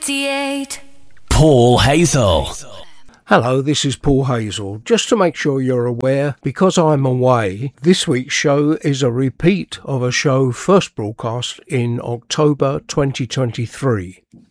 88. Paul Hazel. Hello, this is Paul Hazel. Just to make sure you're aware, because I'm away, this week's show is a repeat of a show first broadcast in October 2023.